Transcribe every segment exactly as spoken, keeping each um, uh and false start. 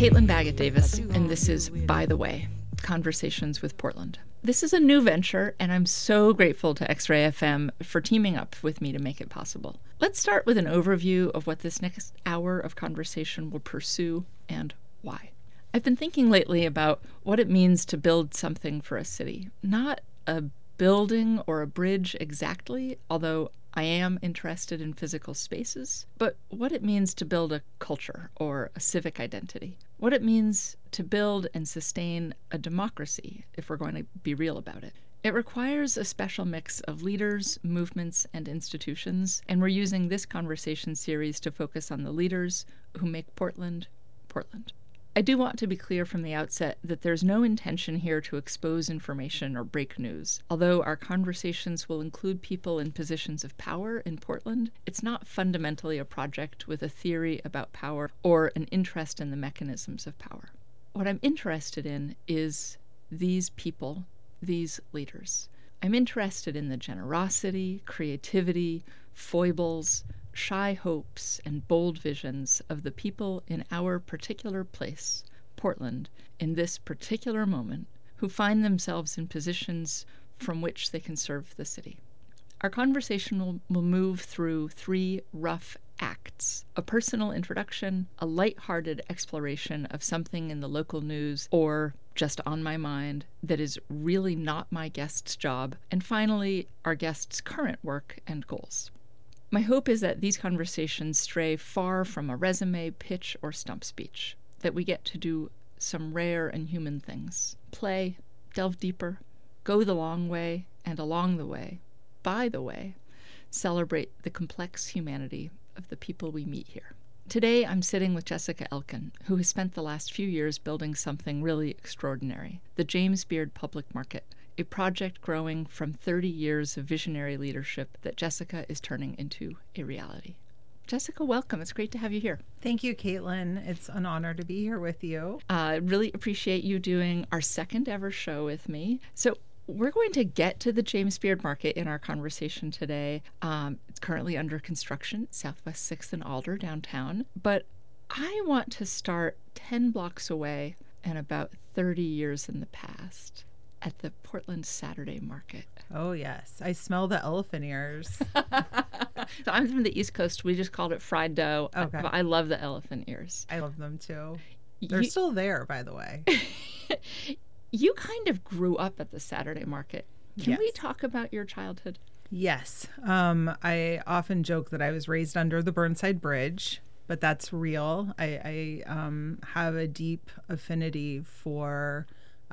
Caitlin Baggett Davis, and this is By the Way, Conversations with Portland. This is a new venture, and I'm so grateful to X-Ray F M for teaming up with me to make it possible. Let's start with an overview of what this next hour of conversation will pursue and why. I've been thinking lately about what it means to build something for a city. Not a building or a bridge exactly, although I am interested in physical spaces, but what it means to build a culture or a civic identity. What it means to build and sustain a democracy, if we're going to be real about it. It requires a special mix of leaders, movements, and institutions, and we're using this conversation series to focus on the leaders who make Portland, Portland. I do want to be clear from the outset that there's no intention here to expose information or break news. Although our conversations will include people in positions of power in Portland, it's not fundamentally a project with a theory about power or an interest in the mechanisms of power. What I'm interested in is these people, these leaders. I'm interested in the generosity, creativity, foibles, shy hopes, and bold visions of the people in our particular place, Portland, in this particular moment, who find themselves in positions from which they can serve the city. Our conversation will, will move through three rough acts: a personal introduction, a light-hearted exploration of something in the local news or just on my mind that is really not my guest's job, and finally, our guest's current work and goals. My hope is that these conversations stray far from a resume, pitch, or stump speech, that we get to do some rare and human things. Play, delve deeper, go the long way, and along the way, by the way, celebrate the complex humanity of the people we meet here. Today, I'm sitting with Jessica Elkin, who has spent the last few years building something really extraordinary, the James Beard Public Market, a project growing from thirty years of visionary leadership that Jessica is turning into a reality. Jessica, welcome. It's great to have you here. Thank you, Caitlin. It's an honor to be here with you. I uh, really appreciate you doing our second ever show with me. So we're going to get to the James Beard Market in our conversation today. Um, it's currently under construction, Southwest sixth and Alder downtown. But I want to start ten blocks away and about thirty years in the past, at the Portland Saturday Market. Oh, yes. I smell the elephant ears. So I'm from the East Coast. We just called it fried dough. Okay. I, I love the elephant ears. I love them, too. They're You, still there, by the way. you kind of grew up at the Saturday Market. Can Yes. we talk about your childhood? Yes. Um, I often joke that I was raised under the Burnside Bridge, but that's real. I, I um, have a deep affinity for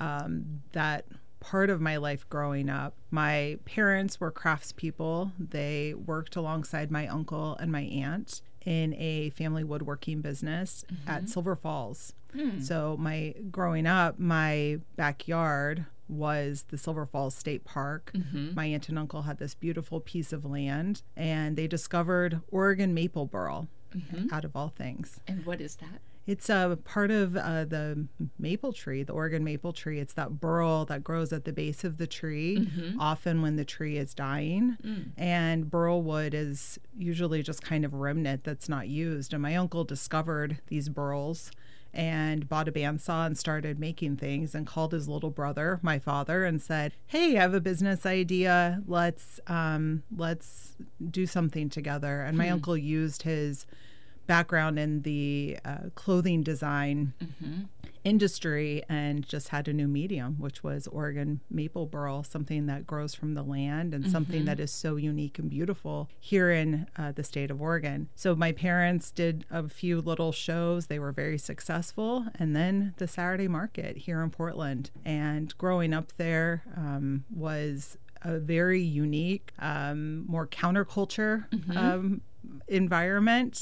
Um, that part of my life growing up. My parents were craftspeople. They worked alongside my uncle and my aunt in a family woodworking business mm-hmm. at Silver Falls. Mm. So my growing up, my backyard was the Silver Falls State Park. Mm-hmm. My aunt and uncle had this beautiful piece of land, and they discovered Oregon maple burl, mm-hmm. out of all things. And what is that? It's a part of uh, the maple tree, the Oregon maple tree. It's that burl that grows at the base of the tree, mm-hmm. often when the tree is dying. Mm. And burl wood is usually just kind of remnant that's not used. And my uncle discovered these burls and bought a bandsaw and started making things and called his little brother, my father, and said, "Hey, I have a business idea. Let's um, let's do something together." And my hmm. uncle used his background in the uh, clothing design mm-hmm. industry and just had a new medium, which was Oregon maple burl, something that grows from the land and mm-hmm. something that is so unique and beautiful here in uh, the state of Oregon. So my parents did a few little shows. They were very successful. And then the Saturday Market here in Portland. And growing up there um, was a very unique, um, more counterculture mm-hmm. um, environment,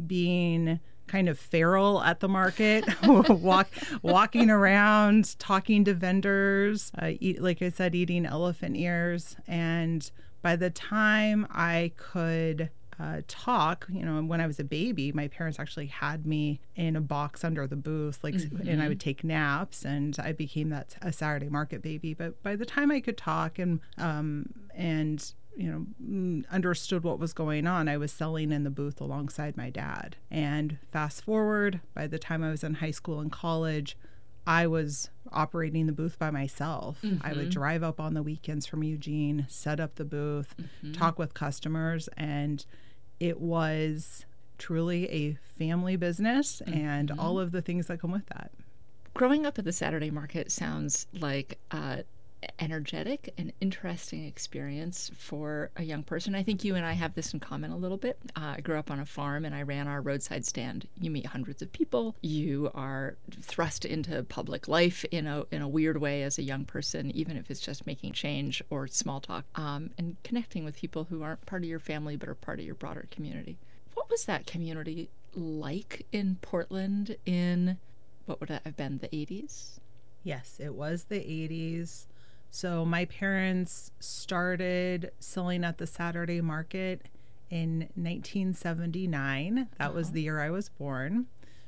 being kind of feral at the market, walk, walking around, talking to vendors, uh, eat, like I said, eating elephant ears. And by the time I could uh, talk, you know, when I was a baby, my parents actually had me in a box under the booth, like, mm-hmm. and I would take naps, and I became that a Saturday Market baby. But by the time I could talk and um, and you know, mm, understood what was going on, I was selling in the booth alongside my dad. And fast forward, by the time I was in high school and college, I was operating the booth by myself. Mm-hmm. I would drive up on the weekends from Eugene, set up the booth, mm-hmm. talk with customers, and it was truly a family business mm-hmm. and all of the things that come with that. Growing up at the Saturday market sounds like uh energetic and interesting experience for a young person. I think you and I have this in common a little bit. Uh, I grew up on a farm and I ran our roadside stand. You meet hundreds of people. You are thrust into public life in a in a weird way as a young person, even if it's just making change or small talk, um, and connecting with people who aren't part of your family but are part of your broader community. What was that community like in Portland in, what would that have been, the eighties? Yes, it was the eighties. So my parents started selling at the Saturday market in nineteen seventy-nine. That uh-huh. was the year I was born.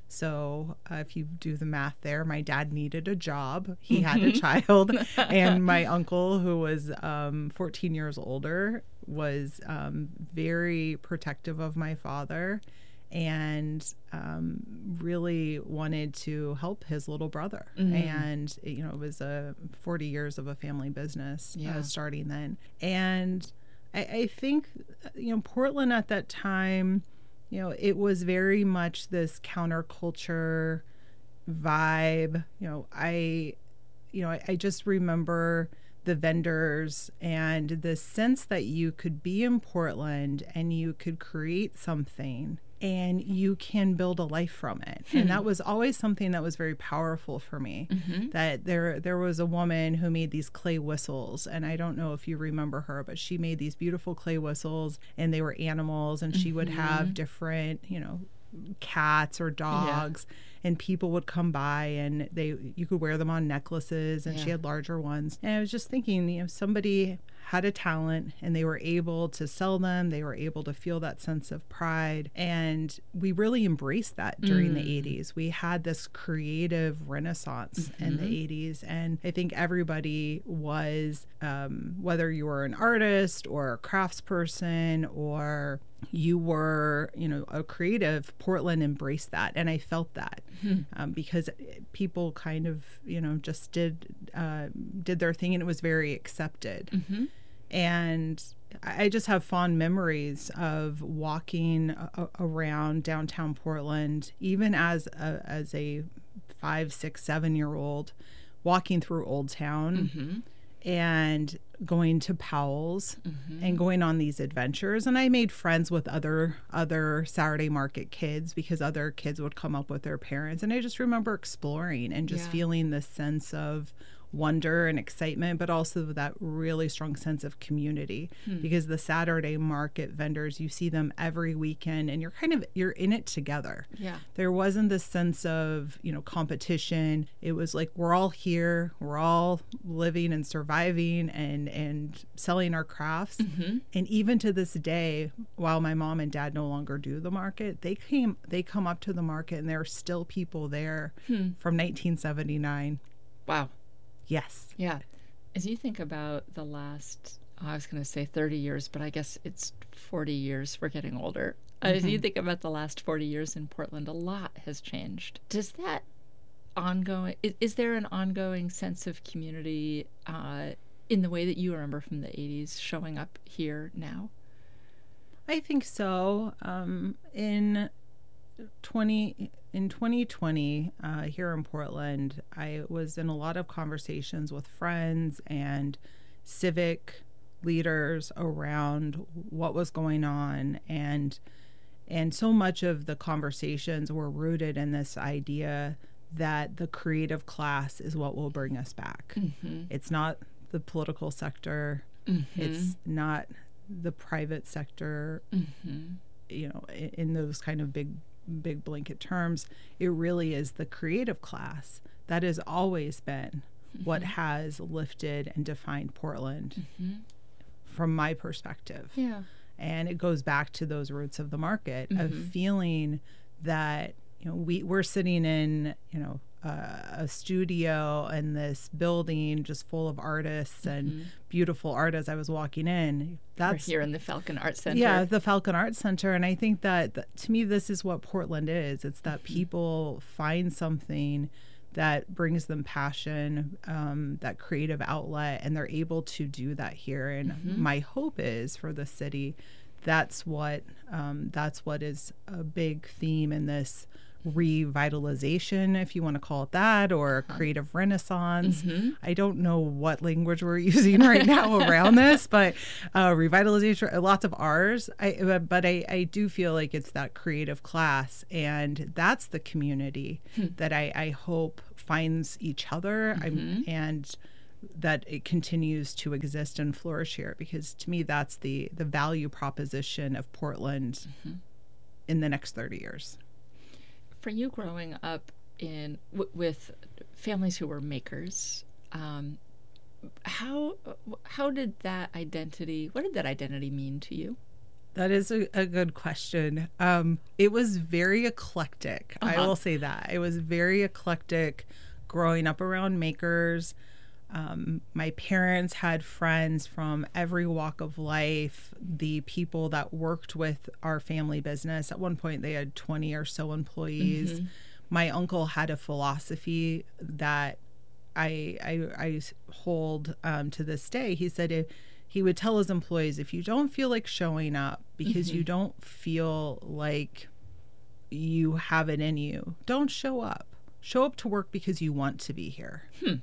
So uh, if you do the math there, my dad needed a job. He mm-hmm. had a child. And my uncle, who was um, fourteen years older, was um, very protective of my father and um, really wanted to help his little brother. Mm-hmm. And, you know, it was a forty years of a family business yeah. uh, starting then. And I, I think, you know, Portland at that time, you know, it was very much this counterculture vibe. You know, I, you know, I, I just remember the vendors and the sense that you could be in Portland and you could create something and you can build a life from it. Hmm. And that was always something that was very powerful for me. Mm-hmm. That there there was a woman who made these clay whistles, and I don't know if you remember her, but she made these beautiful clay whistles, and they were animals, and mm-hmm. she would have different, you know, cats or dogs, yeah. and people would come by and they you could wear them on necklaces, and yeah. she had larger ones. And I was just thinking, you know, somebody had a talent and they were able to sell them, they were able to feel that sense of pride, and we really embraced that during mm. the eighties. We had this creative renaissance mm-hmm. in the eighties, and I think everybody was, um, whether you were an artist or a craftsperson or you were, you know, a creative, Portland embraced that. And I felt that mm-hmm. um, because people kind of, you know, just did uh, did their thing, and it was very accepted. Mm-hmm. And I just have fond memories of walking a- around downtown Portland, even as a, as a five, six, seven year old, walking through Old Town. Mm-hmm. and going to Powell's mm-hmm. and going on these adventures. And I made friends with other other Saturday market kids because other kids would come up with their parents. And I just remember exploring and just yeah. feeling this sense of wonder and excitement, but also that really strong sense of community hmm. because the Saturday market vendors, you see them every weekend and you're kind of, you're in it together. Yeah. There wasn't this sense of, you know, competition. It was like, we're all here, we're all living and surviving and, and selling our crafts. Mm-hmm. And even to this day, while my mom and dad no longer do the market, they came, they come up to the market and there are still people there hmm. from nineteen seventy-nine. Wow. Yes. Yeah. As you think about the last, oh, I was going to say thirty years, but I guess it's forty years. We're getting older. Mm-hmm. As you think about the last forty years in Portland, a lot has changed. Does that ongoing, is, is there an ongoing sense of community uh, in the way that you remember from the eighties showing up here now? I think so. Um, in twenty in twenty twenty, uh, here in Portland, I was in a lot of conversations with friends and civic leaders around what was going on, and and so much of the conversations were rooted in this idea that the creative class is what will bring us back. Mm-hmm. It's not the political sector. Mm-hmm. It's not the private sector. Mm-hmm. You know, in, in those kind of big big blanket terms, it really is the creative class that has always been mm-hmm. what has lifted and defined Portland mm-hmm. from my perspective. Yeah. And it goes back to those roots of the market mm-hmm. of feeling that, you know, we, we're sitting in, you know, uh, a studio and this building just full of artists and mm-hmm. beautiful art as I was walking in. That's We're here in the Falcon Art Center. Yeah, the Falcon Art Center. And I think that, that to me, this is what Portland is. It's that mm-hmm. people find something that brings them passion, um, that creative outlet, and they're able to do that here. And mm-hmm. my hope is for the city, that's what um, that's what is a big theme in this revitalization, if you want to call it that, or creative renaissance. Mm-hmm. I don't know what language we're using right now around this, but uh, revitalization, lots of R's. I, but I, I do feel like it's that creative class, and that's the community hmm. that I, I hope finds each other mm-hmm. I'm, and that it continues to exist and flourish here, because to me, that's the, the value proposition of Portland mm-hmm. in the next thirty years. For you growing up in w- with families who were makers, um, how how did that identity, what did that identity mean to you? That is a, a good question. Um, it was very eclectic. Uh-huh. I will say that. It was very eclectic growing up around makers. Um, my parents had friends from every walk of life. The people that worked with our family business, at one point they had twenty or so employees. Mm-hmm. My uncle had a philosophy that I I, I hold um, to this day. He said if, he would tell his employees, if you don't feel like showing up because mm-hmm. you don't feel like you have it in you, don't show up. Show up to work because you want to be here. Hmm.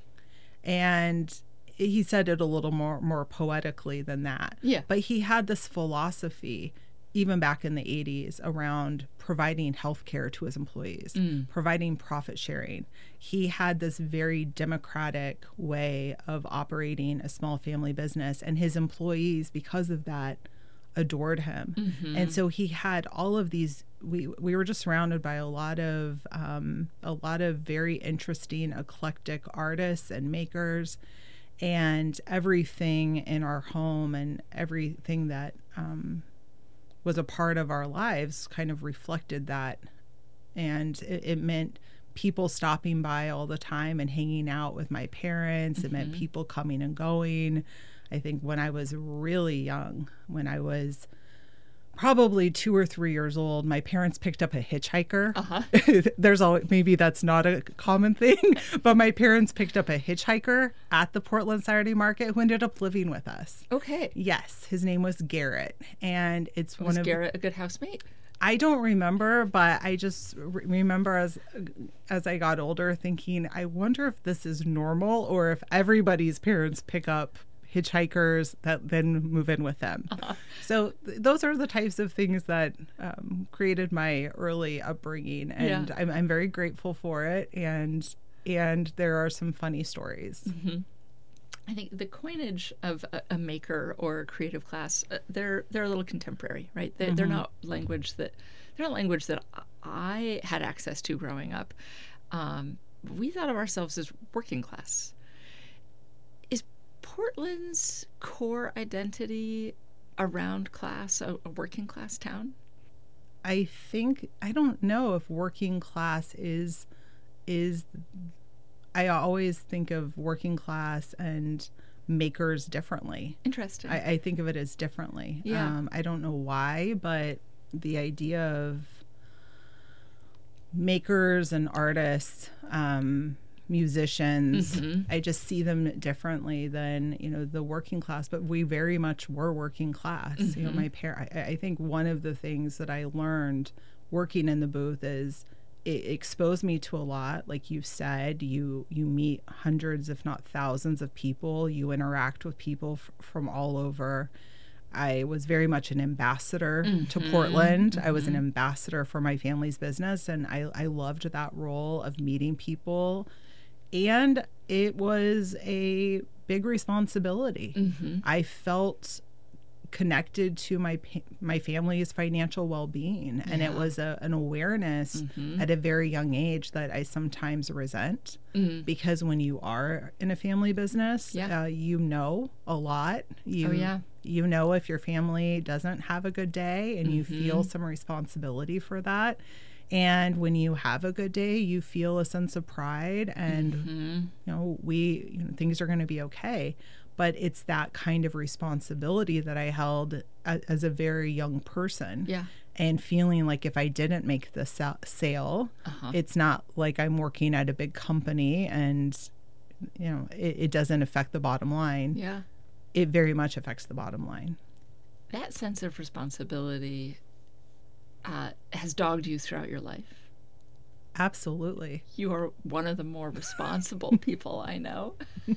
And he said it a little more more poetically than that. Yeah. But he had this philosophy, even back in the eighties, around providing health care to his employees, mm. providing profit sharing. He had this very democratic way of operating a small family business, and his employees, because of that, adored him. Mm-hmm. And so he had all of these. We we were just surrounded by a lot of um, a lot of very interesting, eclectic artists and makers, and everything in our home and everything that um, was a part of our lives kind of reflected that. And it, it meant people stopping by all the time and hanging out with my parents. Mm-hmm. It meant people coming and going. I think when I was really young, when I was probably two or three years old, my parents picked up a hitchhiker. Uh-huh. There's always, maybe that's not a common thing, but my parents picked up a hitchhiker at the Portland Saturday Market who ended up living with us. Okay. Yes, his name was Garrett, and it's was one of Garrett a good housemate? I don't remember, but I just re- remember as as I got older thinking, I wonder if this is normal or if everybody's parents pick up hitchhikers that then move in with them. Uh-huh. So th- those are the types of things that um, created my early upbringing, and yeah. I'm, I'm very grateful for it. And and there are some funny stories. Mm-hmm. I think the coinage of a, a maker or a creative class, uh, they're they're a little contemporary, right? They, mm-hmm. They're not language that they're not language that I had access to growing up. Um, we thought of ourselves as working class. Is Portland's core identity around class, a, a working class town? I think, I don't know if working class is, is, I always think of working class and makers differently. Interesting. I, I think of it as differently. Yeah. Um, I don't know why, but the idea of makers and artists, um, musicians, mm-hmm. I just see them differently than, you know, the working class, but we very much were working class. Mm-hmm. You know, my par- I, I think one of the things that I learned working in the booth is it exposed me to a lot. Like you said, you, you meet hundreds, if not thousands of people, you interact with people f- from all over. I was very much an ambassador mm-hmm. to Portland. Mm-hmm. I was an ambassador for my family's business, and I, I loved that role of meeting people. And it was a big responsibility. Mm-hmm. I felt connected to my my family's financial well-being, and yeah. it was a, an awareness mm-hmm. at a very young age that I sometimes resent, mm-hmm. because when you are in a family business, yeah. uh, you know a lot. You, oh, yeah. you know if your family doesn't have a good day, and mm-hmm. you feel some responsibility for that. And when you have a good day, you feel a sense of pride and, Mm-hmm. you know, we, you know, things are going to be okay. But it's that kind of responsibility that I held a, as a very young person. Yeah. And feeling like if I didn't make the sa- sale, Uh-huh. it's not like I'm working at a big company and, you know, it, it doesn't affect the bottom line. Yeah. It very much affects the bottom line. That sense of responsibility uh, has dogged you throughout your life. Absolutely. You are one of the more responsible people I know.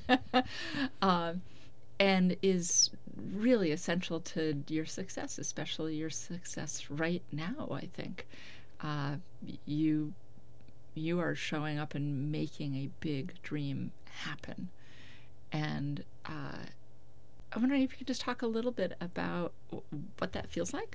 um, and is really essential to your success, especially your success right now, I think. Uh, you you are showing up and making a big dream happen. And uh, I'm wondering if you could just talk a little bit about what that feels like.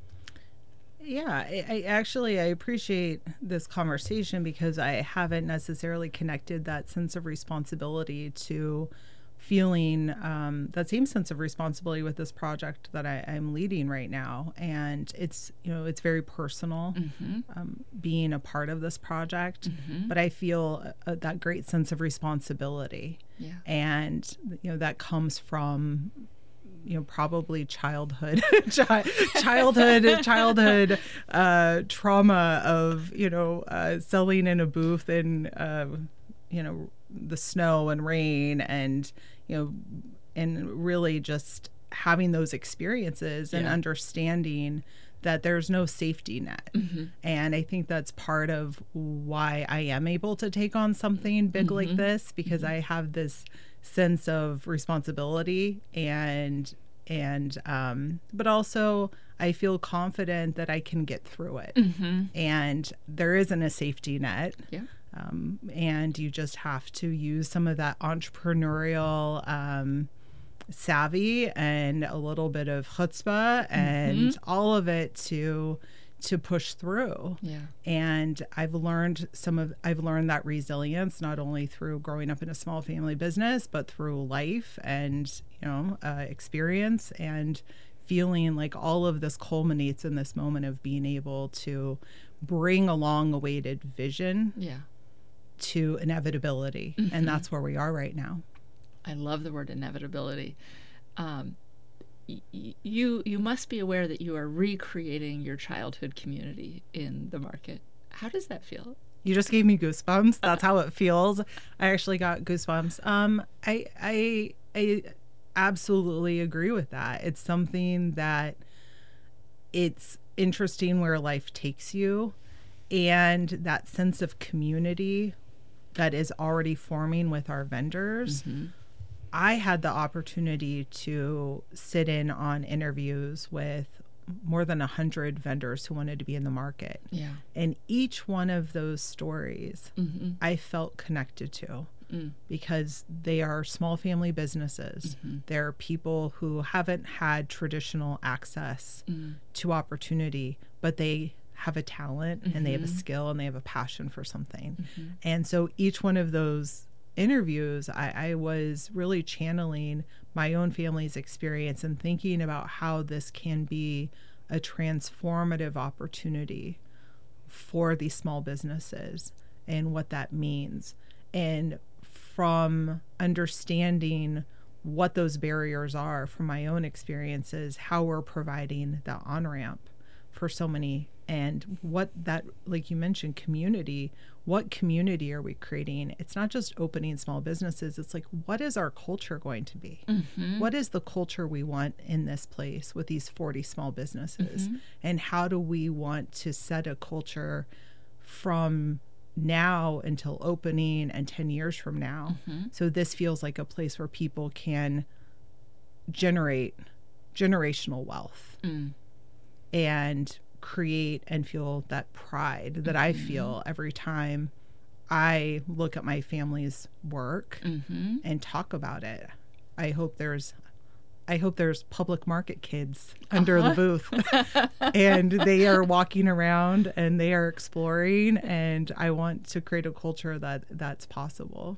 Yeah, I, I actually I appreciate this conversation because I haven't necessarily connected that sense of responsibility to feeling um, that same sense of responsibility with this project that I, I'm leading right now. And it's, you know, it's very personal, Mm-hmm. um, being a part of this project, Mm-hmm. but I feel uh, that great sense of responsibility. Yeah. And, you know, that comes from, you know, probably childhood, chi- childhood, childhood uh, trauma of, you know, uh, selling in a booth in, uh, you know, the snow and rain and, you know, and really just having those experiences and Yeah. understanding that there's no safety net. Mm-hmm. And I think that's part of why I am able to take on something big Mm-hmm. like this, because I have this sense of responsibility and and um but also I feel confident that I can get through it. Mm-hmm. And there isn't a safety net. Yeah. Um, and you just have to use some of that entrepreneurial um, savvy and a little bit of chutzpah and Mm-hmm. all of it to to push through. Yeah. And I've learned some of I've learned that resilience not only through growing up in a small family business, but through life and, you know, uh, experience, and feeling like all of this culminates in this moment of being able to bring a long-awaited vision Yeah. to inevitability. Mm-hmm. And that's where we are right now. I love the word inevitability. Um, y- you you must be aware that you are recreating your childhood community in the market. How does that feel? You just gave me goosebumps. That's how it feels. I actually got goosebumps. Um, I I I absolutely agree with that. It's something that it's interesting where life takes you, and that sense of community that is already forming with our vendors. Mm-hmm. I had the opportunity to sit in on interviews with more than a hundred vendors who wanted to be in the market. Yeah. And each one of those stories Mm-hmm. I felt connected to, Mm. because they are small family businesses. Mm-hmm. They're people who haven't had traditional access Mm. to opportunity, but they have a talent and they have a Mhm. skill and they have a passion for something. Mhm. And so each one of those interviews, I, I was really channeling my own family's experience and thinking about how this can be a transformative opportunity for these small businesses and what that means. And from understanding what those barriers are from my own experiences, how we're providing the on-ramp for so many, and what that, like you mentioned, community, what community are we creating? It's not just opening small businesses. It's like, what is our culture going to be? Mm-hmm. What is the culture we want in this place with these forty small businesses? Mm-hmm. And how do we want to set a culture from now until opening and ten years from now? Mm-hmm. So this feels like a place where people can generate generational wealth Mm. and create and feel that pride that I feel every time I look at my family's work Mm-hmm. and talk about it. I hope there's I hope there's public market kids under Uh-huh. the booth and they are walking around and they are exploring, and I want to create a culture that that's possible.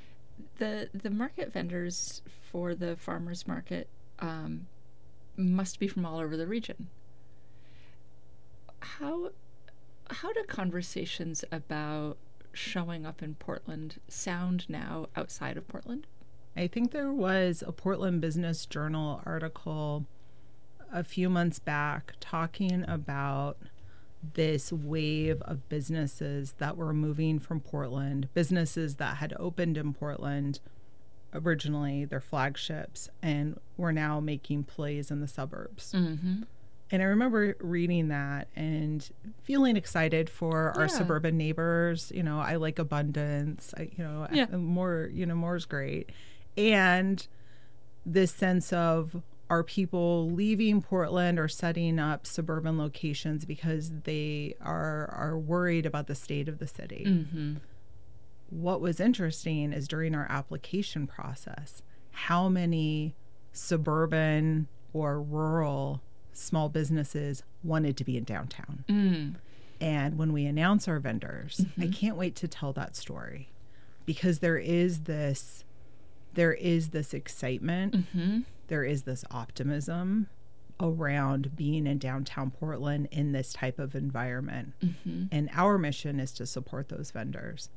The the market vendors for the farmers market um, must be from all over the region. How How do conversations about showing up in Portland sound now outside of Portland? I think there was a Portland Business Journal article a few months back talking about this wave of businesses that were moving from Portland, businesses that had opened in Portland originally, their flagships, and were now making plays in the suburbs. Mm-hmm. And I remember reading that and feeling excited for our yeah. suburban neighbors. You know, I like abundance. I, you know, yeah. more, you know, more is great. And this sense of, are people leaving Portland or setting up suburban locations because they are are worried about the state of the city? Mm-hmm. What was interesting is during our application process, how many suburban or rural small businesses wanted to be in downtown. Mm. And when we announce our vendors, mm-hmm. I can't wait to tell that story, because there is this, there is this excitement, mm-hmm. there is this optimism around being in downtown Portland in this type of environment. Mm-hmm. And our mission is to support those vendors.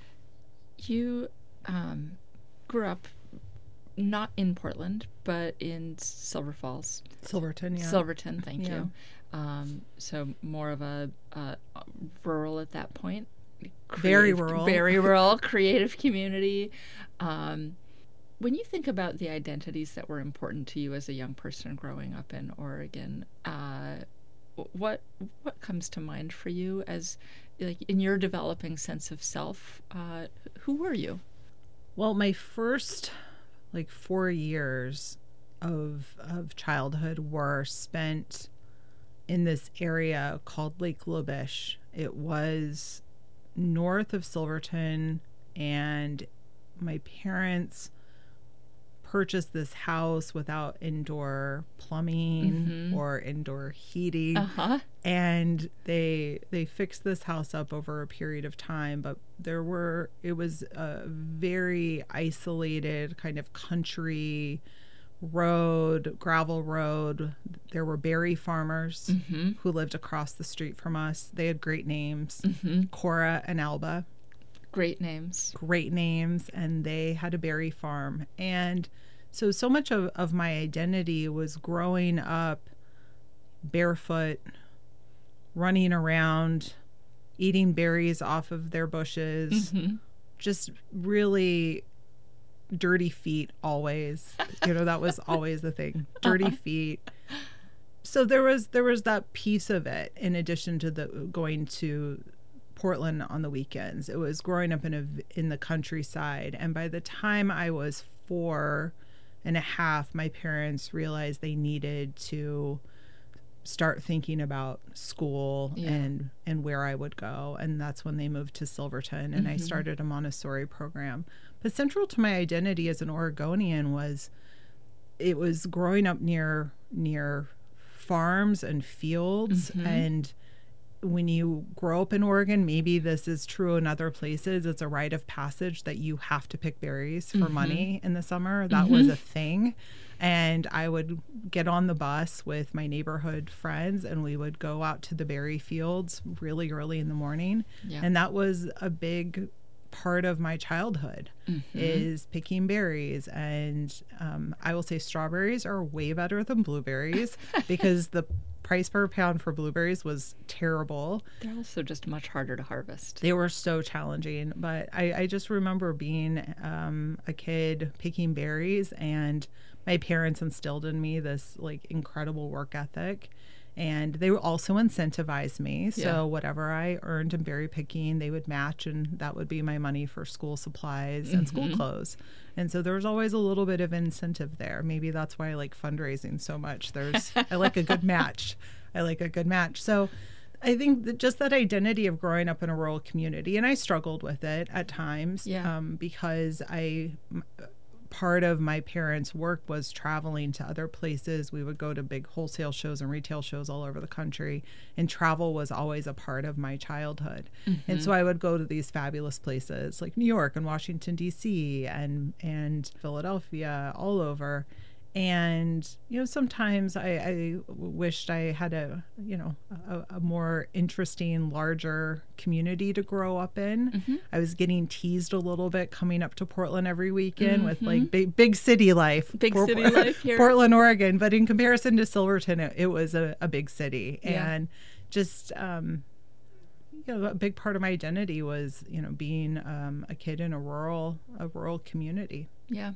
You um, grew up not in Portland, but in Silver Falls. Silverton, yeah. Silverton, thank yeah. you. Um, so more of a uh, rural at that point. Creative, very rural. Very rural, creative community. Um, when you think about the identities that were important to you as a young person growing up in Oregon, uh, what what comes to mind for you as, like, in your developing sense of self? Uh, who were you? Well, my first like four years of of childhood were spent in this area called Lake Labiche. It was north of Silverton, and my parents purchased this house without indoor plumbing mm-hmm. or indoor heating. Uh-huh. And they they fixed this house up over a period of time, but there were it was a very isolated kind of country road, gravel road. There were berry farmers mm-hmm. who lived across the street from us. They had great names, mm-hmm. Cora and Alba. Great names. Great names. And they had a berry farm. And so, so much of, of my identity was growing up barefoot, running around, eating berries off of their bushes, mm-hmm. just really dirty feet always. You know, that was always the thing. Dirty uh-huh. feet. So there was there was that piece of it, in addition to the going to Portland on the weekends. It was growing up in a in the countryside, and by the time I was four and a half, my parents realized they needed to start thinking about school yeah. and and where I would go, and that's when they moved to Silverton, and mm-hmm. I started a Montessori program. But central to my identity as an Oregonian was it was growing up near near farms and fields, mm-hmm. and when you grow up in Oregon, maybe this is true in other places, it's a rite of passage that you have to pick berries for mm-hmm. money in the summer. That mm-hmm. was a thing. And I would get on the bus with my neighborhood friends, and we would go out to the berry fields really early in the morning. Yeah. And that was a big part of my childhood, mm-hmm. is picking berries. And um, I will say strawberries are way better than blueberries because the price per pound for blueberries was terrible. They're also just much harder to harvest. They were so challenging. But I, I just remember being um, a kid picking berries, and my parents instilled in me this like incredible work ethic. And they also incentivized me. So yeah. whatever I earned in berry picking, they would match, and that would be my money for school supplies mm-hmm. and school clothes. And so there was always a little bit of incentive there. Maybe that's why I like fundraising so much. There's I like a good match. I like a good match. So I think that just that identity of growing up in a rural community, and I struggled with it at times yeah. um, because I... part of my parents' work was traveling to other places. We would go to big wholesale shows and retail shows all over the country, and travel was always a part of my childhood. Mm-hmm. And so I would go to these fabulous places like New York and Washington, D C and and Philadelphia, all over. And, you know, sometimes I, I wished I had a, you know, a, a more interesting, larger community to grow up in. Mm-hmm. I was getting teased a little bit coming up to Portland every weekend mm-hmm. with like big, big city life. Big Por- city life here. Portland, Oregon. But in comparison to Silverton, it, it was a, a big city. Yeah. And just, um, you know, a big part of my identity was, you know, being um, a kid in a rural, a rural community. Yeah.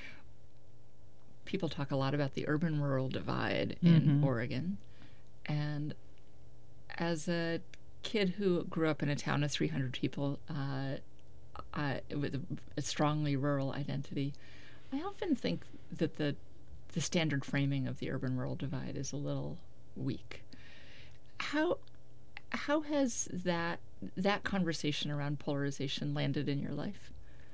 People talk a lot about the urban-rural divide mm-hmm. in Oregon. And as a kid who grew up in a town of three hundred people uh, uh, with a strongly rural identity, I often think that the the standard framing of the urban-rural divide is a little weak. How how has that that conversation around polarization landed in your life?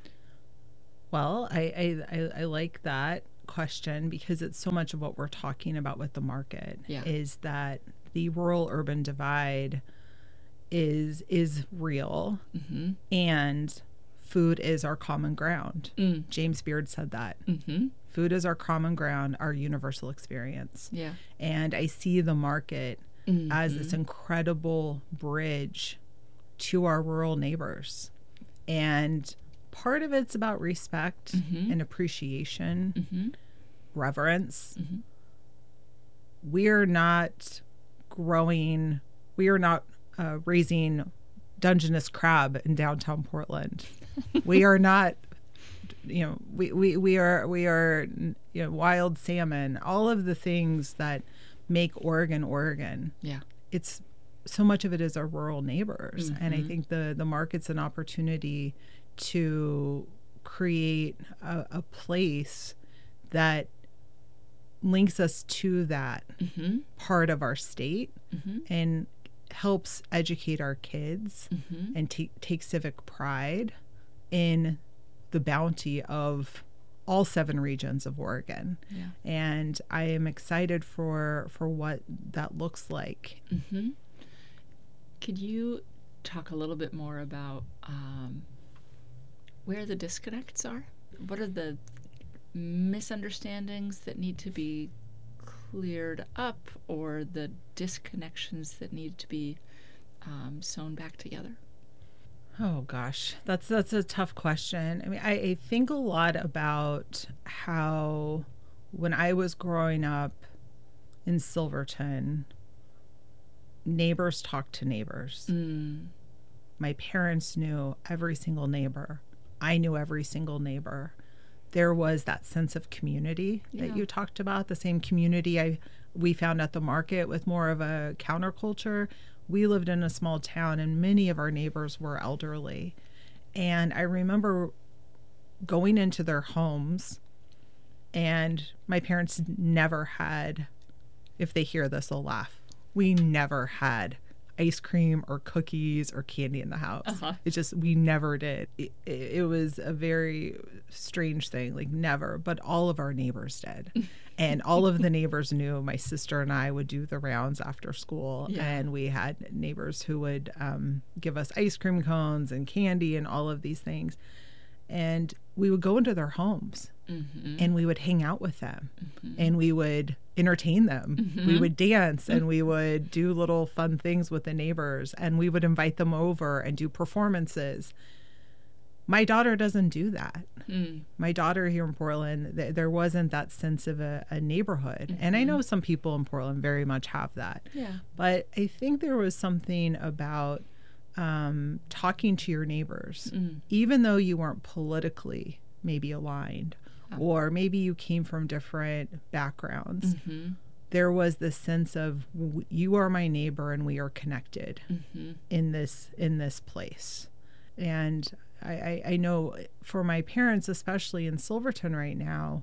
Well, I I, I, I like that question because it's so much of what we're talking about with the market yeah. is that the rural urban divide is is real mm-hmm. and food is our common ground. Mm. James Beard said that. Mm-hmm. Food is our common ground, our universal experience. Yeah. And I see the market mm-hmm. as this incredible bridge to our rural neighbors. And part of it's about respect mm-hmm. and appreciation, mm-hmm. reverence. Mm-hmm. We're not growing, we are not uh, raising Dungeness crab in downtown Portland. We are not, you know, we, we, we are, we are, you know, wild salmon, all of the things that make Oregon, Oregon. Yeah. It's so much of it is our rural neighbors. Mm-hmm. And I think the, the market's an opportunity to create a, a place that links us to that mm-hmm. part of our state mm-hmm. and helps educate our kids mm-hmm. and take take civic pride in the bounty of all seven regions of Oregon. Yeah. And I am excited for for what that looks like. Mm-hmm. Could you talk a little bit more about um, where the disconnects are? What are the misunderstandings that need to be cleared up or the disconnections that need to be um, sewn back together? Oh gosh, that's that's a tough question. I mean, I, I think a lot about how when I was growing up in Silverton, neighbors talked to neighbors. Mm. My parents knew every single neighbor. I knew every single neighbor. There was that sense of community Yeah. that you talked about, the same community I we found at the market with more of a counterculture. We lived in a small town and many of our neighbors were elderly. And I remember going into their homes, and my parents never had, if they hear this, they'll laugh. We never had ice cream or cookies or candy in the house. Uh-huh. It's just, we never did. It, it, it was a very strange thing, like never, but all of our neighbors did. And all of the neighbors knew my sister and I would do the rounds after school. Yeah. And we had neighbors who would um, give us ice cream cones and candy and all of these things. And we would go into their homes mm-hmm. and we would hang out with them mm-hmm. and we would entertain them. Mm-hmm. We would dance and we would do little fun things with the neighbors and we would invite them over and do performances. My daughter doesn't do that. Mm. My daughter here in Portland, th- there wasn't that sense of a, a neighborhood. Mm-hmm. And I know some people in Portland very much have that. Yeah. But I think there was something about um, talking to your neighbors, Mm. even though you weren't politically maybe aligned, Oh. or maybe you came from different backgrounds. Mm-hmm. There was this sense of w- you are my neighbor and we are connected Mm-hmm. in this in this place. And I, I, I know for my parents, especially in Silverton right now,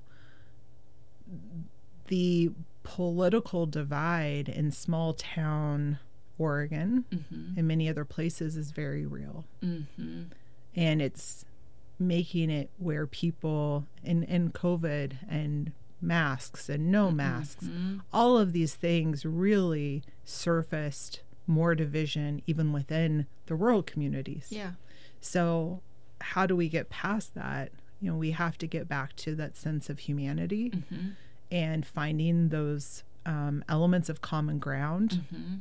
the political divide in small town Oregon Mm-hmm. and many other places is very real. Mm-hmm. And it's making it where people in, in COVID and masks and no masks, Mm-hmm. all of these things really surfaced more division even within the rural communities. Yeah. So how do we get past that? You know, we have to get back to that sense of humanity Mm-hmm. and finding those um, elements of common ground mm-hmm.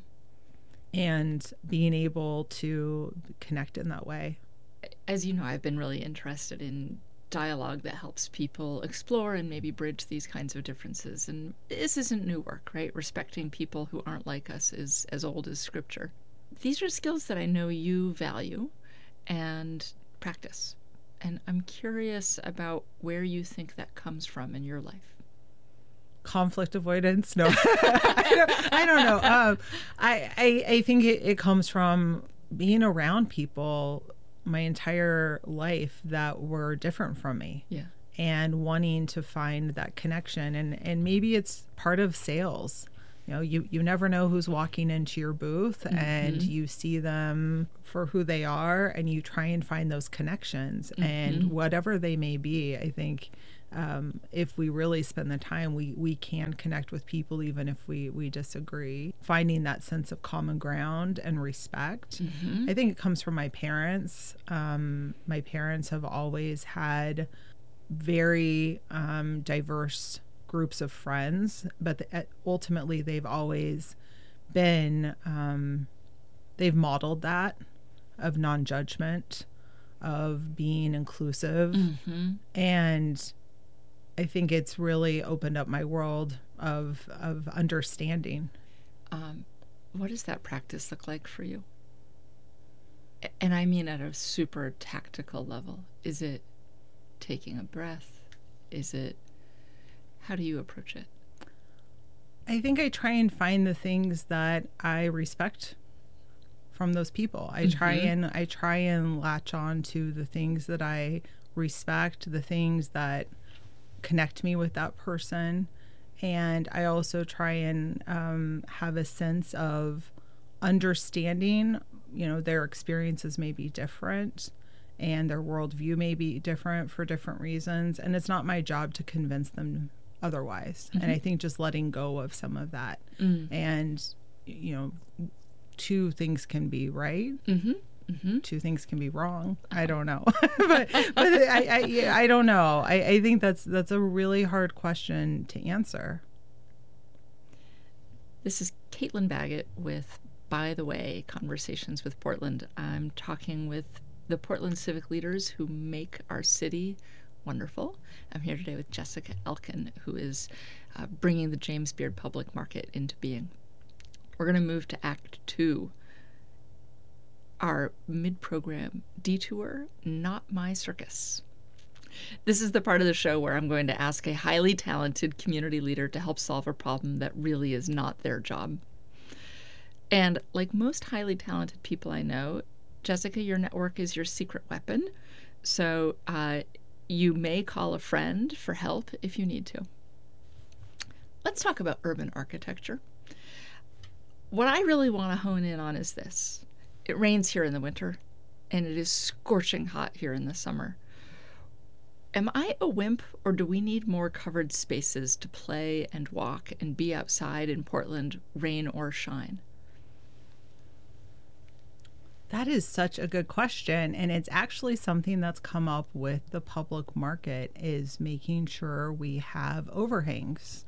and being able to connect in that way. As you know, I've been really interested in dialogue that helps people explore and maybe bridge these kinds of differences. And this isn't new work, right? Respecting people who aren't like us is as old as scripture. These are skills that I know you value and practice. And I'm curious about where you think that comes from in your life. Conflict avoidance? No, I, don't, I don't know. Um, I, I I think it, it comes from being around people my entire life that were different from me. Yeah. And wanting to find that connection. And, and maybe it's part of sales. You know, you, you never know who's walking into your booth mm-hmm. and you see them for who they are and you try and find those connections mm-hmm. and whatever they may be. I think um, if we really spend the time, we, we can connect with people even if we, we disagree. Finding that sense of common ground and respect. Mm-hmm. I think it comes from my parents. Um, my parents have always had very um, diverse groups of friends, but the, ultimately they've always been, um, they've modeled that of non-judgment, of being inclusive. Mm-hmm. And I think it's really opened up my world of, of understanding. Um, what does that practice look like for you? And I mean at a super tactical level. Is it taking a breath? Is it How do you approach it? I think I try and find the things that I respect from those people. I mm-hmm. try and I try and latch on to the things that I respect, the things that connect me with that person. And I also try and um, have a sense of understanding, you know, their experiences may be different and their worldview may be different for different reasons. And it's not my job to convince them otherwise. Mm-hmm. And I think just letting go of some of that mm. and, you know, two things can be right. Mm-hmm. Mm-hmm. Two things can be wrong. I don't know, but, but I, I, I don't know. I, I think that's, that's a really hard question to answer. This is Caitlin Baggett with, By the Way, Conversations with Portland. I'm talking with the Portland civic leaders who make our city wonderful. I'm here today with Jessica Elkin, who is uh, bringing the James Beard Public Market into being. We're going to move to Act Two, our mid-program detour, Not My Circus. This is the part of the show where I'm going to ask a highly talented community leader to help solve a problem that really is not their job. And like most highly talented people I know, Jessica, your network is your secret weapon. So uh, you may call a friend for help if you need to. Let's talk about urban architecture. What I really want to hone in on is this. It rains here in the winter, and it is scorching hot here in the summer. Am I a wimp, or do we need more covered spaces to play and walk and be outside in Portland, rain or shine? That is such a good question, and it's actually something that's come up with the public market, is making sure we have overhangs.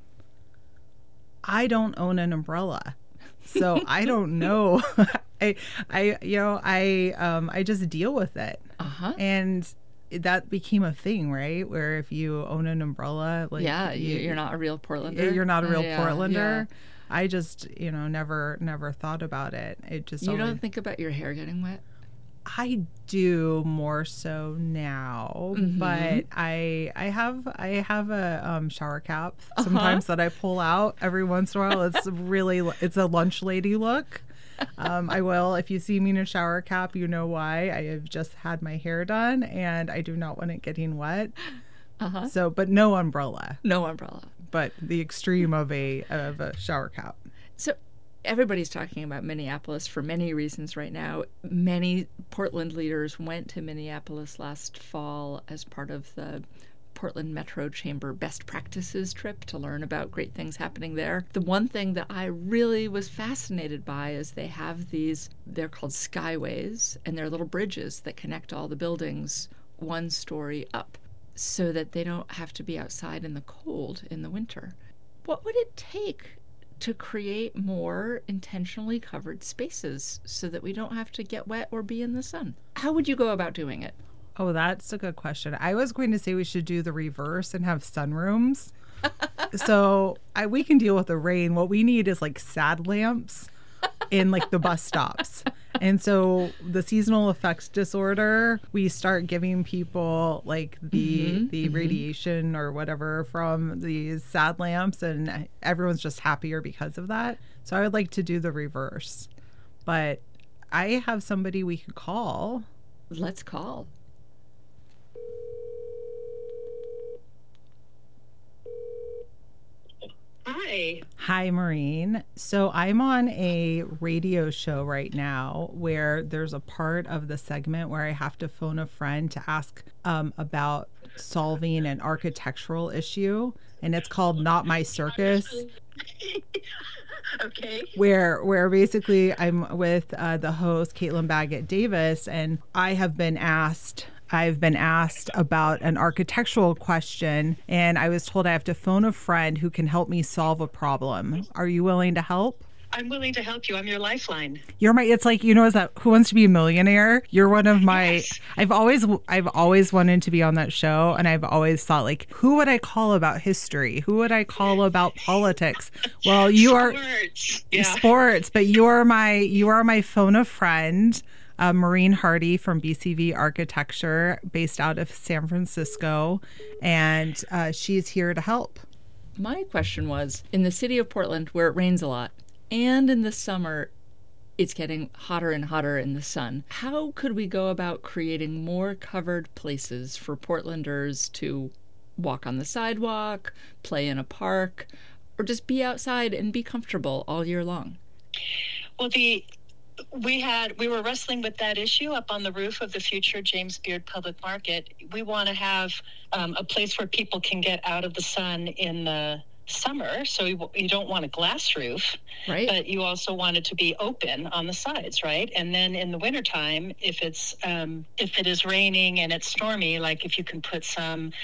I don't own an umbrella, so I don't know. I, I, you know, I, um, I just deal with it, uh-huh. and that became a thing, right? Where if you own an umbrella, like yeah, you, you're not a real Portlander. You're not a real yeah, Portlander. Yeah. I just, you know, never, never thought about it. It just you only... don't think about your hair getting wet? I do more so now, mm-hmm. but I I have I have a um, shower cap sometimes uh-huh. that I pull out every once in a while. It's really it's a lunch lady look. Um, I will, if you see me in a shower cap, you know why. I have just had my hair done and I do not want it getting wet. Uh-huh. So, but no umbrella. No umbrella. But the extreme of a of a shower cap. So. Everybody's talking about Minneapolis for many reasons right now. Many Portland leaders went to Minneapolis last fall as part of the Portland Metro Chamber Best Practices trip to learn about great things happening there. The one thing that I really was fascinated by is they have these, they're called skyways, and they're little bridges that connect all the buildings one story up. so that they don't have to be outside in the cold in the winter. What would it take to create more intentionally covered spaces so that we don't have to get wet or be in the sun? How would you go about doing it? Oh, that's a good question. I was going to say we should do the reverse and have sunrooms. So I, we can deal with the rain. What we need is like sad lamps in like the bus stops. And so the seasonal effects disorder, we start giving people like the mm-hmm, the mm-hmm. radiation or whatever from these sad lamps, and everyone's just happier because of that. So I would like to do the reverse. But I have somebody we could call. Let's call. Hi. Hi, Maureen. So I'm on a radio show right now where there's a part of the segment where I have to phone a friend to ask um, about solving an architectural issue, and it's called Not My Circus. Okay. Where where basically I'm with uh, the host, Caitlin Baggett Davis, and I have been asked I've been asked about an architectural question, and I was told I have to phone a friend who can help me solve a problem. Are you willing to help? I'm willing to help you. I'm your lifeline. You're my, it's like, you know, is that Who Wants to Be a Millionaire? You're one of my, yes. I've always, I've always wanted to be on that show. And I've always thought, like, who would I call about history? Who would I call about politics? Well, you sports. are yeah. sports, but you are my, you are my phone a friend. Uh, Maureen Hardy from B C V Architecture, based out of San Francisco, and uh, she's here to help. My question was, in the city of Portland, where it rains a lot, and in the summer, it's getting hotter and hotter in the sun, how could we go about creating more covered places for Portlanders to walk on the sidewalk, play in a park, or just be outside and be comfortable all year long? Well, the... We had we were wrestling with that issue up on the roof of the future James Beard Public Market. We want to have um, a place where people can get out of the sun in the summer. So you, you don't want a glass roof, right? But you also want it to be open on the sides, right? And then in the wintertime, if it's um, if it is raining and it's stormy, like if you can put some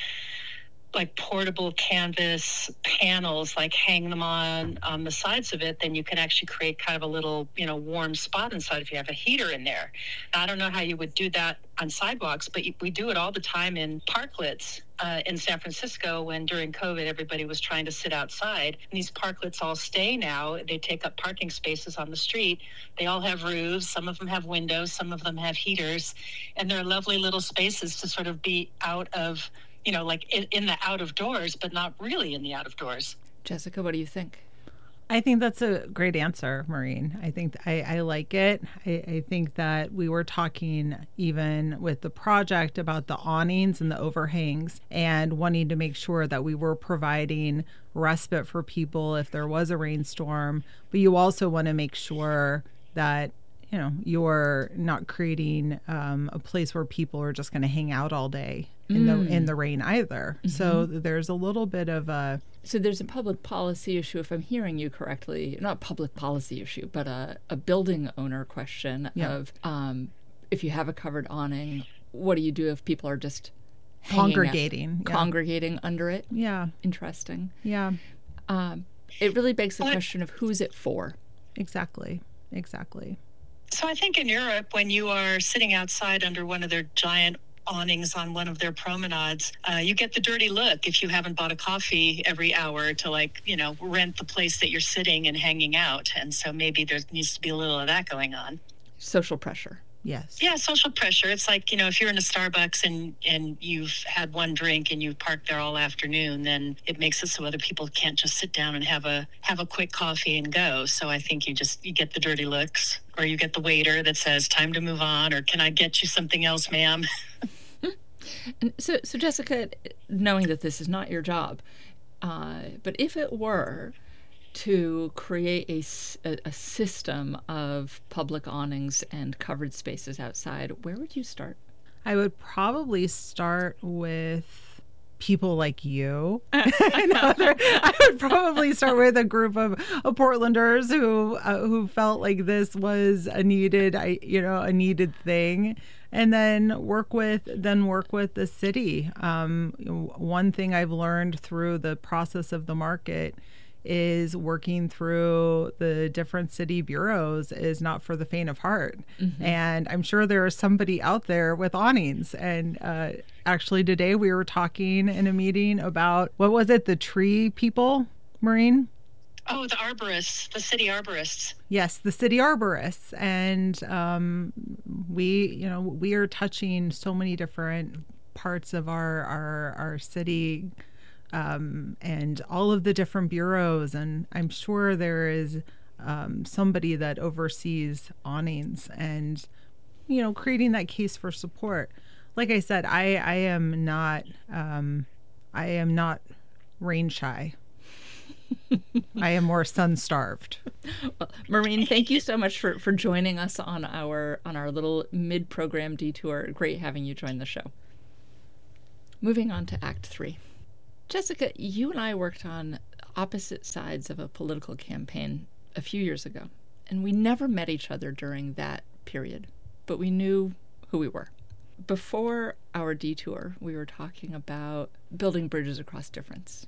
like portable canvas panels, like hang them on on the sides of it, then you can actually create kind of a little, you know, warm spot inside if you have a heater in there. Now, I don't know how you would do that on sidewalks, but we do it all the time in parklets uh, in San Francisco when during COVID, everybody was trying to sit outside. And these parklets all stay now. They take up parking spaces on the street. They all have roofs. Some of them have windows. Some of them have heaters. And they're lovely little spaces to sort of be out of, you know, like in, in the out of doors, but not really in the out of doors. Jessica, what do you think? I think that's a great answer, Maureen. I think I, I like it. I, I think that we were talking even with the project about the awnings and the overhangs and wanting to make sure that we were providing respite for people if there was a rainstorm. But you also want to make sure that, you know, you're not creating um, a place where people are just going to hang out all day in mm. the in the rain either. Mm-hmm. So there's a little bit of a... So there's a public policy issue, if I'm hearing you correctly, not public policy issue, but a, a building owner question yeah. of um, if you have a covered awning, what do you do if people are just congregating, out, yeah. congregating under it? Yeah. Interesting. Yeah. Um, it really begs the question of who's it for? Exactly. Exactly. So I think in Europe, when you are sitting outside under one of their giant awnings on one of their promenades, uh, you get the dirty look if you haven't bought a coffee every hour to, like, you know, rent the place that you're sitting and hanging out. And so maybe there needs to be a little of that going on. Social pressure. Yes. Yeah, social pressure. It's like, you know, if you're in a Starbucks and, and you've had one drink and you've parked there all afternoon, then it makes it so other people can't just sit down and have a have a quick coffee and go. So I think you just you get the dirty looks, or you get the waiter that says, time to move on, or can I get you something else, ma'am? And so, so Jessica, knowing that this is not your job, uh, but if it were to create a, a, a system of public awnings and covered spaces outside, where would you start? I would probably start with people like you. Other, I would probably start with a group of, of Portlanders who uh, who felt like this was a needed, I you know, a needed thing, and then work with then work with the city. Um, one thing I've learned through the process of the market is working through the different city bureaus is not for the faint of heart. Mm-hmm. And I'm sure there is somebody out there with awnings. And uh, actually today we were talking in a meeting about, what was it, the tree people, Maureen? Oh, the arborists, the city arborists. Yes, the city arborists. And um, we, you know, we are touching so many different parts of our, our, our city Um, and all of the different bureaus. And I'm sure there is um, somebody that oversees awnings and, you know, creating that case for support. Like I said, I, I am not, um, I am not rain shy. I am more sun starved. Well, Maureen, thank you so much for, for joining us on our, on our little mid-program detour. Great having you join the show. Moving on to Act Three. Jessica, you and I worked on opposite sides of a political campaign a few years ago, and we never met each other during that period, but we knew who we were. Before our detour, we were talking about building bridges across difference.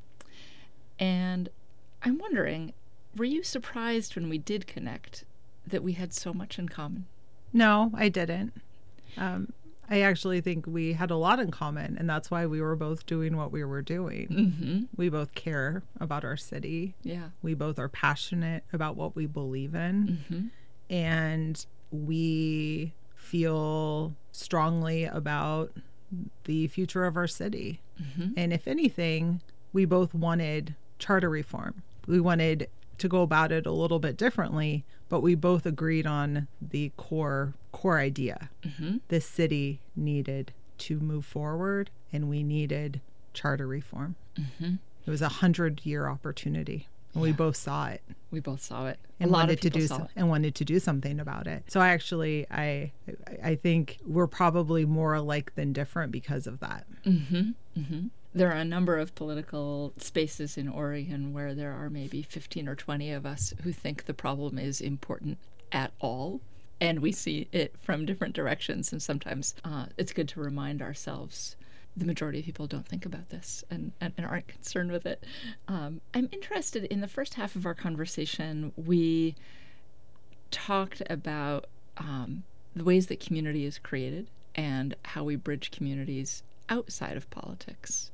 And I'm wondering, were you surprised when we did connect that we had so much in common? No, I didn't. Um, I actually think we had a lot in common, and that's why we were both doing what we were doing. Mm-hmm. We both care about our city. Yeah. We both are passionate about what we believe in. Mm-hmm. And we feel strongly about the future of our city. Mm-hmm. And if anything, we both wanted charter reform. We wanted to go about it a little bit differently, but we both agreed on the core core idea. Mm-hmm. This city needed to move forward, and we needed charter reform. Mm-hmm. It was a hundred-year opportunity, and yeah. we both saw it. We both saw it. And a lot wanted of people to do saw so, it. and wanted to do something about it. So I actually, I, I think we're probably more alike than different because of that. Mm-hmm. Mm-hmm. There are a number of political spaces in Oregon where there are maybe fifteen or twenty of us who think the problem is important at all. And we see it from different directions. And sometimes uh, it's good to remind ourselves the majority of people don't think about this and, and, and aren't concerned with it. Um, I'm interested in the first half of our conversation, we talked about um, the ways that community is created and how we bridge communities outside of politics.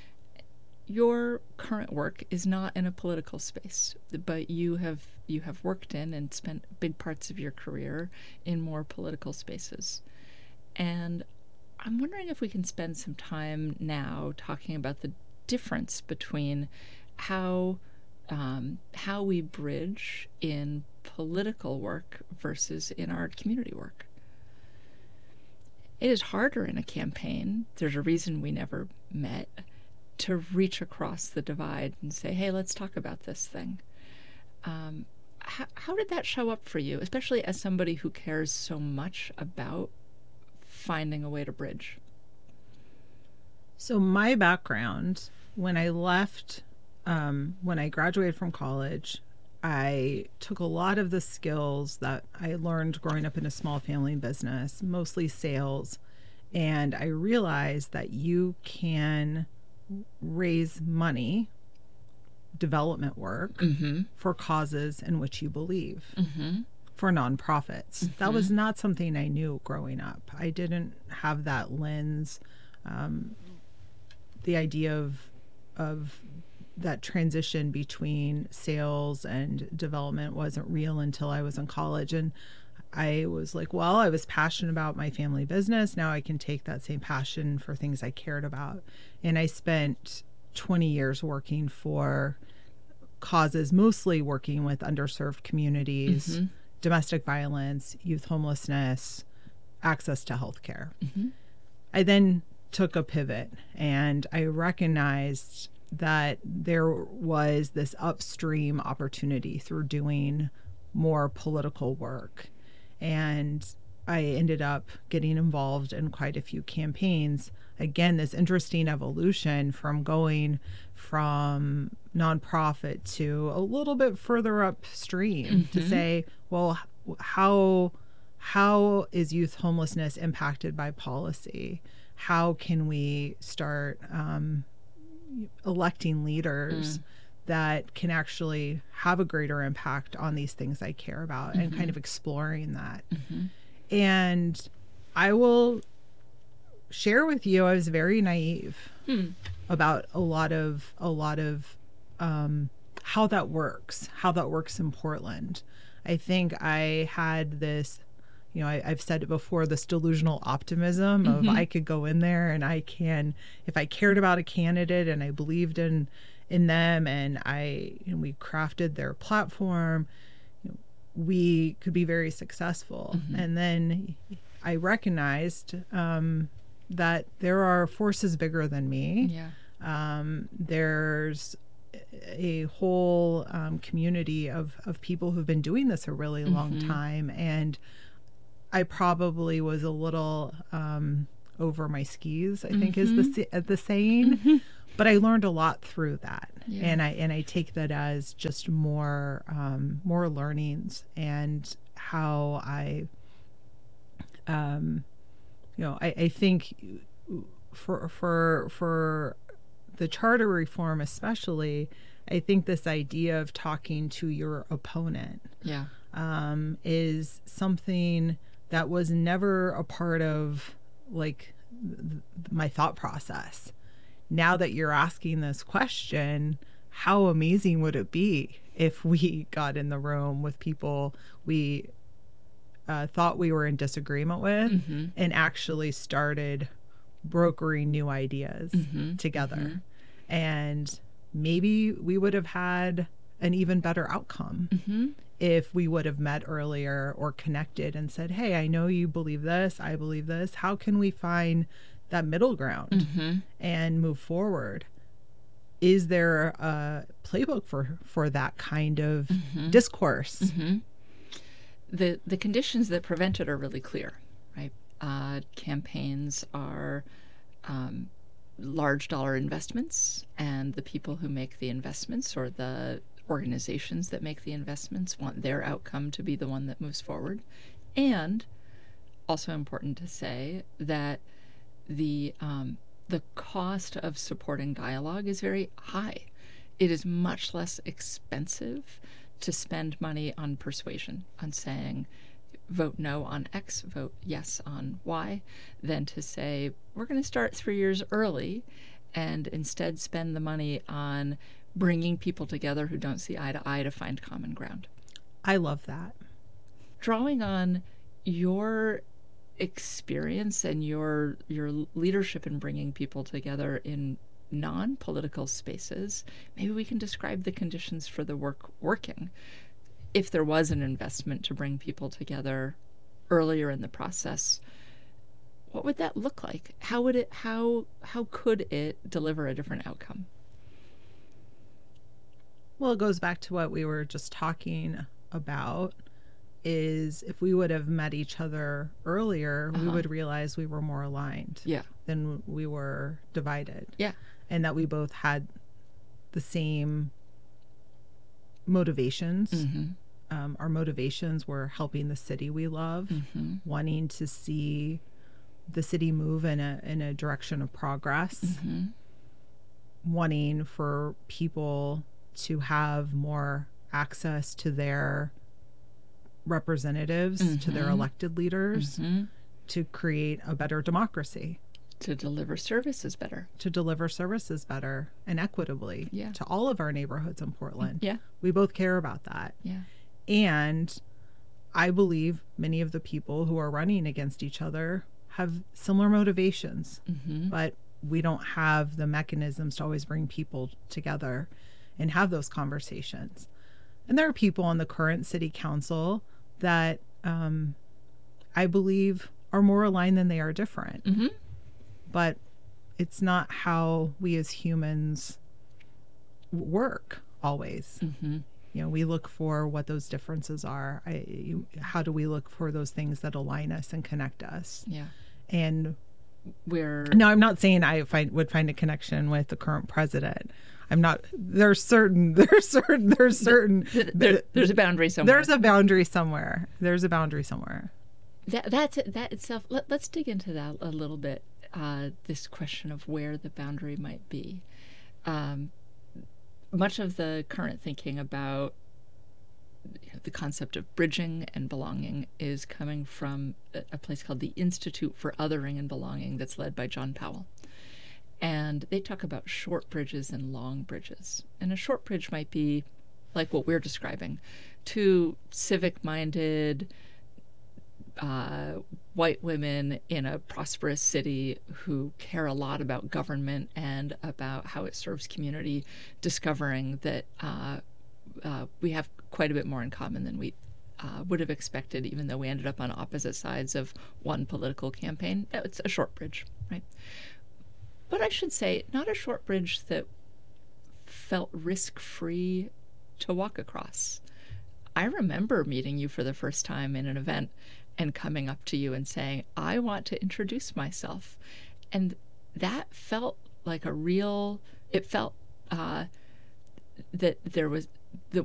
Your current work is not in a political space, but you have you have worked in and spent big parts of your career in more political spaces. And I'm wondering if we can spend some time now talking about the difference between how um, how we bridge in political work versus in our community work. It is harder in a campaign. There's a reason we never met, to reach across the divide and say, hey, let's talk about this thing. Um, how, how did that show up for you, especially as somebody who cares so much about finding a way to bridge? So my background, when I left, um, when I graduated from college, I took a lot of the skills that I learned growing up in a small family business, mostly sales, and I realized that you can raise money, development work, mm-hmm. for causes in which you believe, mm-hmm. for nonprofits. Mm-hmm. That was not something I knew growing up. I didn't have that lens. Um, the idea of of that transition between sales and development wasn't real until I was in college. And I was like, well, I was passionate about my family business. Now I can take that same passion for things I cared about. And I spent twenty years working for causes, mostly working with underserved communities, mm-hmm. domestic violence, youth homelessness, access to healthcare. Mm-hmm. I then took a pivot, and I recognized that there was this upstream opportunity through doing more political work. And I ended up getting involved in quite a few campaigns. Again, this interesting evolution from going from nonprofit to a little bit further upstream mm-hmm. to say, well, how how is youth homelessness impacted by policy? How can we start um, electing leaders mm. that can actually have a greater impact on these things I care about mm-hmm. and kind of exploring that. Mm-hmm. And I will share with you, I was very naive hmm. about a lot of a lot of um, how that works, how that works in Portland. I think I had this, you know, I, I've said it before, this delusional optimism of mm-hmm. I could go in there and I can, if I cared about a candidate and I believed in in them and I, and we crafted their platform, you know, we could be very successful. Mm-hmm. And then I recognized um, that there are forces bigger than me. Yeah. Um, there's a whole um, community of, of people who've been doing this a really mm-hmm. long time. And I probably was a little um, over my skis, I mm-hmm. think is the, the saying. Mm-hmm. But I learned a lot through that. Yeah. And I and I take that as just more um, more learnings and how I, um, you know, I, I think for for for the charter reform especially, I think this idea of talking to your opponent yeah. um, is something that was never a part of like th- my thought process. Now that you're asking this question, how amazing would it be if we got in the room with people we uh, thought we were in disagreement with mm-hmm. and actually started brokering new ideas mm-hmm. together. Mm-hmm. And maybe we would have had an even better outcome mm-hmm. if we would have met earlier or connected and said, hey, I know you believe this, I believe this. How can we find that middle ground mm-hmm. and move forward? Is there a playbook for, for that kind of mm-hmm. discourse? Mm-hmm. The the conditions that prevent it are really clear, right? Uh, campaigns are um, large dollar investments, and the people who make the investments or the organizations that make the investments want their outcome to be the one that moves forward. And also important to say that the um, the cost of supporting dialogue is very high. It is much less expensive to spend money on persuasion, on saying, vote no on X, vote yes on Y, than to say, we're going to start three years early and instead spend the money on bringing people together who don't see eye to eye to find common ground. I love that. Drawing on your experience and your your leadership in bringing people together in non-political spaces, maybe we can describe the conditions for the work working. If there was an investment to bring people together earlier in the process, what would that look like? How would it how how could it deliver a different outcome? Well, it goes back to what we were just talking about, is if we would have met each other earlier, uh-huh. we would realize we were more aligned yeah. than we were divided. Yeah. And that we both had the same motivations. Mm-hmm. Um, our motivations were helping the city we love, mm-hmm. wanting to see the city move in a in a direction of progress, mm-hmm. wanting for people to have more access to their representatives, mm-hmm. to their elected leaders, mm-hmm. to create a better democracy. To deliver services better. To deliver services better and equitably yeah. to all of our neighborhoods in Portland. Yeah. We both care about that. Yeah. And I believe many of the people who are running against each other have similar motivations, mm-hmm. but we don't have the mechanisms to always bring people together and have those conversations. And there are people on the current city council that um, I believe are more aligned than they are different. Mm-hmm. But it's not how we as humans work always. Mm-hmm. you know, we look for what those differences are. I, you, how do we look for those things that align us and connect us? Yeah. And we're no, I'm not saying I find would find a connection with the current president. I'm not. There's certain. There's certain. There's certain. there, there's a boundary somewhere. There's a boundary somewhere. There's a boundary somewhere. That that's it, that itself. Let, let's dig into that a little bit. Uh, this question of where the boundary might be. Um, much of the current thinking about you know, the concept of bridging and belonging is coming from a, a place called the Institute for Othering and Belonging that's led by John Powell. And they talk about short bridges and long bridges. And a short bridge might be like what we're describing, two civic-minded uh, white women in a prosperous city who care a lot about government and about how it serves community, discovering that uh, uh, we have quite a bit more in common than we uh, would have expected, even though we ended up on opposite sides of one political campaign. It's a short bridge, right? But I should say, not a short bridge that felt risk-free to walk across. I remember meeting you for the first time in an event and coming up to you and saying, I want to introduce myself. And that felt like a real, it felt uh, that there was, that